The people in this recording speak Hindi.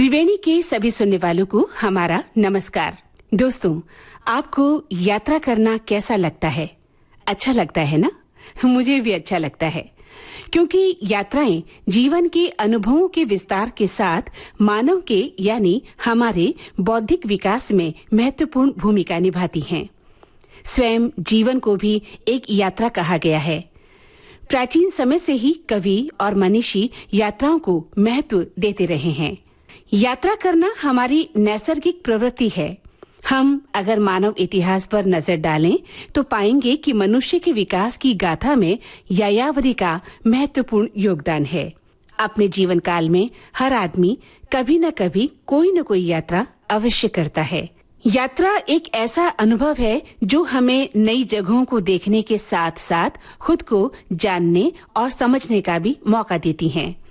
त्रिवेणी के सभी सुनने वालों को हमारा नमस्कार। दोस्तों, आपको यात्रा करना कैसा लगता है? अच्छा लगता है ना? मुझे भी अच्छा लगता है, क्योंकि यात्राएं जीवन के अनुभवों के विस्तार के साथ मानव के यानी हमारे बौद्धिक विकास में महत्वपूर्ण भूमिका निभाती हैं। स्वयं जीवन को भी एक यात्रा कहा गया है। प्राचीन समय से ही कवि और मनीषी यात्राओं को महत्व देते रहे हैं। यात्रा करना हमारी नैसर्गिक प्रवृत्ति है। हम अगर मानव इतिहास पर नजर डालें तो पाएंगे कि मनुष्य के विकास की गाथा में यायावरी का महत्वपूर्ण योगदान है। अपने जीवन काल में हर आदमी कभी न कभी कोई न कोई यात्रा अवश्य करता है। यात्रा एक ऐसा अनुभव है जो हमें नई जगहों को देखने के साथ साथ खुद को जानने और समझने का भी मौका देती है।